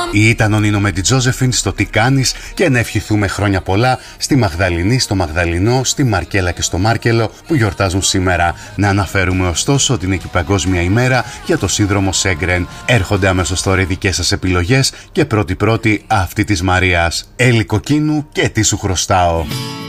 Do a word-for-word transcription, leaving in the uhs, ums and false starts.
Ήταν ο Νίνο με την Τζόζεφιν στο Τι κάνεις και να ευχηθούμε χρόνια πολλά στη Μαγδαληνή, στο Μαγδαλινό, στη Μαρκέλα και στο Μάρκελο που γιορτάζουν σήμερα. Να αναφέρουμε ωστόσο ότι είναι και Παγκόσμια ημέρα για το σύνδρομο Σέγκρεν. Έρχονται αμέσως τώρα οι δικές σας επιλογές και πρώτη-πρώτη αυτή της Μαρίας. Έλλη Κοκκίνου και τι σου χρωστάω.